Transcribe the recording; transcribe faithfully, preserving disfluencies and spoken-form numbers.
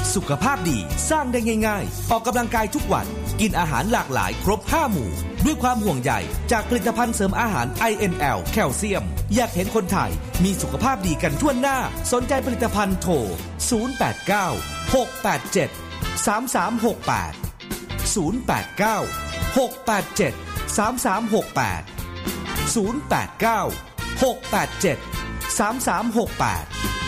สุขภาพดีสร้างได้ง่ายๆออกกำลังกายทุกวันกินอาหารหลากหลายครบห้าหมู่ด้วยความห่วงใยจากผลิตภัณฑ์เสริมอาหาร ไอ เอ็น แอล แคลเซียมอยากเห็นคนไทยมีสุขภาพดีกันทั่วหน้าสนใจผลิตภัณฑ์โทรศูนย์ แปด เก้า หก แปด เจ็ด สาม สาม หก แปด ศูนย์ แปด เก้า หก แปด เจ็ด สาม สาม หก แปด ศูนย์ แปด เก้า หก แปด เจ็ด สาม สาม หก แปด